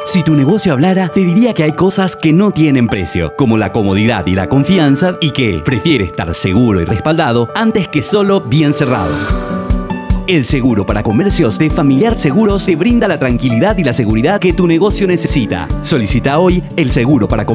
Si tu negocio hablara, te diría que hay cosas que no tienen precio, como la comodidad y la confianza, y que prefiere estar seguro y respaldado antes que solo bien cerrado. El seguro para comercios de Familiar Seguros te brinda la tranquilidad y la seguridad que tu negocio necesita. Solicita hoy el seguro para comercios